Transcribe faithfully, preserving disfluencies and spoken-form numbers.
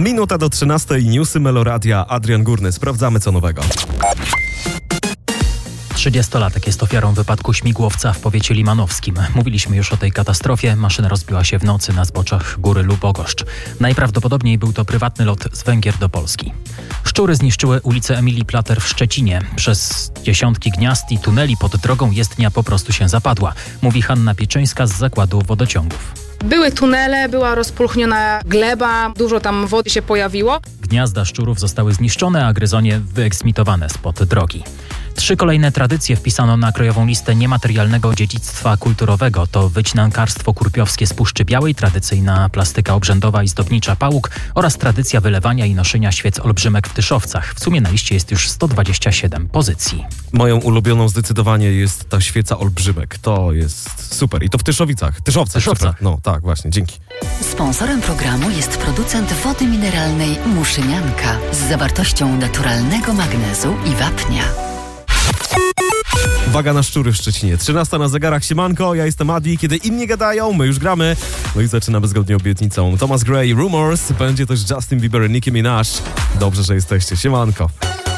Minuta do trzynastej, newsy Meloradia, Adrian Górny. Sprawdzamy co nowego. trzydziestolatek jest ofiarą wypadku śmigłowca w powiecie limanowskim. Mówiliśmy już o tej katastrofie. Maszyna rozbiła się w nocy na zboczach Góry Lubogoszcz. Najprawdopodobniej był to prywatny lot z Węgier do Polski. Szczury zniszczyły ulicę Emilii Plater w Szczecinie. Przez dziesiątki gniazd i tuneli pod drogą jezdnia po prostu się zapadła, mówi Hanna Pieczyńska z Zakładu Wodociągów. Były tunele, była rozpulchniona gleba, dużo tam wody się pojawiło. Gniazda szczurów zostały zniszczone, a gryzonie wyeksmitowane spod drogi. Trzy kolejne tradycje wpisano na krajową listę niematerialnego dziedzictwa kulturowego. To wycinankarstwo kurpiowskie z Puszczy Białej, tradycyjna plastyka obrzędowa i zdobnicza Pałuk oraz tradycja wylewania i noszenia świec olbrzymek w Tyszowcach. W sumie na liście jest już sto dwadzieścia siedem pozycji. Moją ulubioną zdecydowanie jest ta świeca olbrzymek. To jest super. I to w Tyszowicach. Tyszowcach. Tyszowcach. No tak, właśnie. Dzięki. Sponsorem programu jest producent wody mineralnej Muszynianka z zawartością naturalnego magnezu i wapnia. Uwaga na szczury w Szczecinie. trzynasta na zegarach. Siemanko, ja jestem Adi. Kiedy inni gadają, my już gramy. No i zaczynamy zgodnie obietnicą. Thomas Gray, Rumors. Będzie też Justin Bieber i Nicki Minaj. Dobrze, że jesteście. Siemanko.